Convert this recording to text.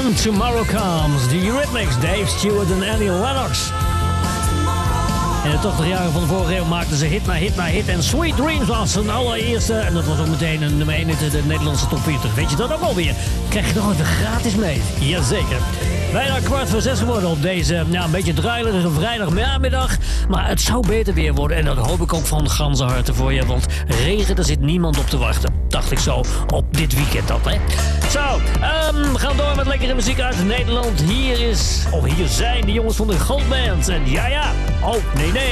When Tomorrow Comes, The Eurythmics, Dave Stewart en Annie Lennox. In de 80 jaren van de vorige eeuw maakten ze hit na hit na hit. En Sweet Dreams was hun allereerste. En dat was ook meteen een nummer 1 in de Nederlandse top 40. Weet je dat ook alweer? Krijg je nog even gratis mee. Jazeker. Bijna 5:45 geworden op deze een beetje druilerige vrijdagmiddag. Maar het zou beter weer worden. En dat hoop ik ook van ganse harte voor je. Want regen, daar zit niemand op te wachten. Dacht ik zo op dit weekend dat, hè. Zo, we gaan door met lekkere muziek uit Nederland. Hier zijn de jongens van de Goldband. En ja, oh, nee.